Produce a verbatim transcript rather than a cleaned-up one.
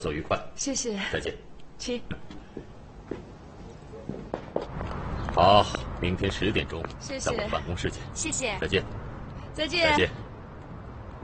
走愉快。 谢谢。 再见。 去。 好，明天十点钟谢谢在我办公室见。 谢谢。 再见。 再见。 再见。